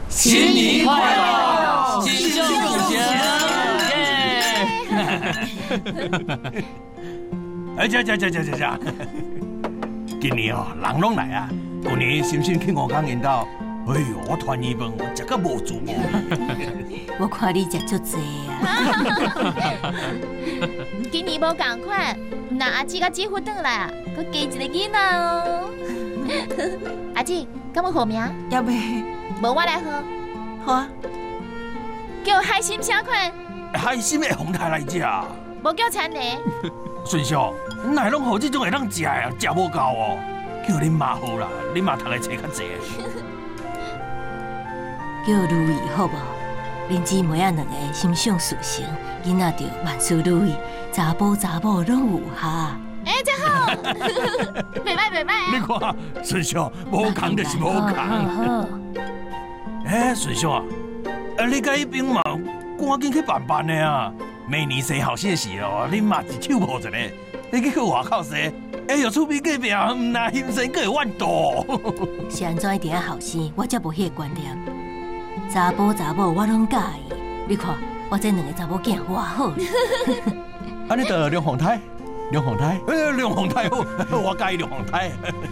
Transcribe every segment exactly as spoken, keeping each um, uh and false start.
新年快乐，心胸共享，耶！哎，这这这这这这，今年哦，人拢来啊，旧年心心去五港因兜，哎呦，我团圆饭我食到无足无。 我看你食足济啊！ 今年无共款，那阿姊甲姐夫转来啊，佮加一个囡仔哦。阿姊，敢要号名？ 要袂？ 无我来号。 好啊。 叫海参啥款？ 海参的红太来食。 无叫田螺。 顺叔，哪拢好这种会当食啊？食无够哦。叫恁妈好啦，恁妈读的册较济。 叫如意好无？恁姊妹仔两个心想事成，囡仔就万事如意，查甫查某拢有哈。 哎，真好，袂歹袂歹。 你看，顺叔无讲就是无讲。哎，顺叔啊，啊你甲迄边嘛，赶紧去办办的啊！明年生好些时哦，恁妈一手抱一个，你去去外口生，哎呦，厝边隔壁唔那先生佫会怨妒。 是安怎一定要后生？我才无迄个观念。查甫查某我拢介意，你看我这两个查某囝偌好。 安尼就两皇太，两皇太，呃，两皇太好，我介意两皇太。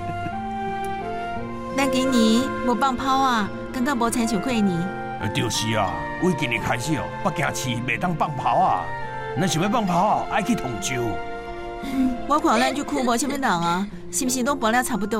咱今年无放炮啊，感觉无亲像过年。 就是啊，为今年开始哦，北京市袂当放炮啊。咱想要放炮，爱去通州。 我看咱就区无啥物人啊，是毋是拢搬了差不多？